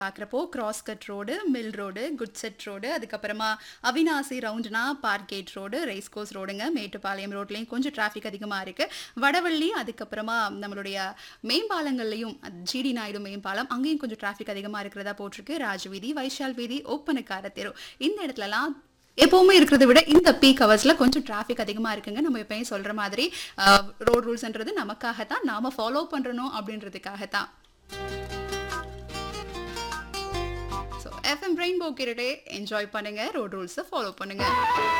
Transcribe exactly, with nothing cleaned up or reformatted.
பார்க்குறப்போ cross cut road, mill road, குட்செட் road, அதுக்கப்புறமா Avinashi ரவுண்டுனா பார்க்கேட் road, race course ரோடுங்க. மேட்டுப்பாளையம் ரோட்லேயும் கொஞ்சம் டிராஃபிக் அதிகமாக இருக்குது. வடவள்ளி, அதுக்கப்புறமா நம்மளுடைய மேம்பாலங்கள்லையும் ஜிடி நாயுடு மேம்பாலம், அங்கேயும் கொஞ்சம் டிராஃபிக் அதிகமாக இருக்கிறதா போட்டிருக்கு. ராஜ வீதி, வைஷால் வீதி, ஒப்பனக்கார தெரு, இந்த இடத்துலலாம் எப்பவுமே இருக்கிறத விட இந்த பீக் ஹவர்ஸ்ல கொஞ்சம் டிராஃபிக் அதிகமாக இருக்குங்க. நம்ம எப்பயும் சொல்ற மாதிரி ரோட் ரூல்ஸ்ன்றது நமக்காகத்தான், நாம ஃபாலோ பண்றணும் அப்படின்றதுக்காகத்தான். எஃப்எம் ரெயின்போ கேட்டுட்டே என்ஜாய் பண்ணுங்க, ரோட் ரூல்ஸை ஃபாலோ பண்ணுங்க.